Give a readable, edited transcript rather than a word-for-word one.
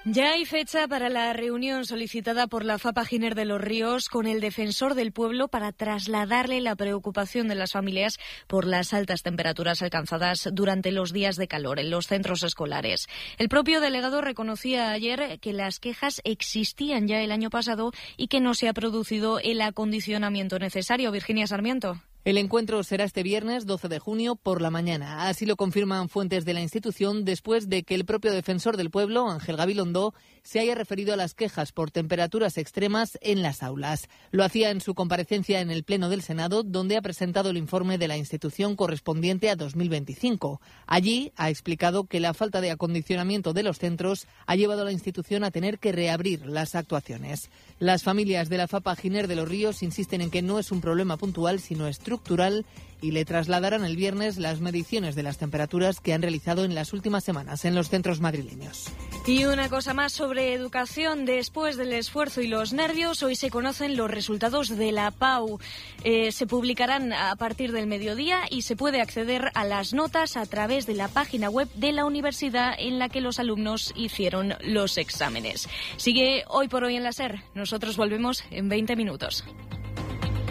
Ya hay fecha para la reunión solicitada por la FAPA Giner de los Ríos con el defensor del pueblo para trasladarle la preocupación de las familias por las altas temperaturas alcanzadas durante los días de calor en los centros escolares. El propio delegado reconocía ayer que las quejas existían ya el año pasado y que no se ha producido el acondicionamiento necesario. Virginia Sarmiento. El encuentro será este viernes 12 de junio por la mañana. Así lo confirman fuentes de la institución después de que el propio defensor del pueblo, Ángel Gabilondo, se haya referido a las quejas por temperaturas extremas en las aulas. Lo hacía en su comparecencia en el Pleno del Senado, donde ha presentado el informe de la institución correspondiente a 2025. Allí ha explicado que la falta de acondicionamiento de los centros ha llevado a la institución a tener que reabrir las actuaciones. Las familias de la FAPA Giner de los Ríos insisten en que no es un problema puntual, sino estructural, y le trasladarán el viernes las mediciones de las temperaturas que han realizado en las últimas semanas en los centros madrileños. Y una cosa más sobre educación. Después del esfuerzo y los nervios, hoy se conocen los resultados de la PAU. Se publicarán a partir del mediodía y se puede acceder a las notas a través de la página web de la universidad en la que los alumnos hicieron los exámenes. Sigue Hoy por Hoy en la SER. Nosotros volvemos en 20 minutos.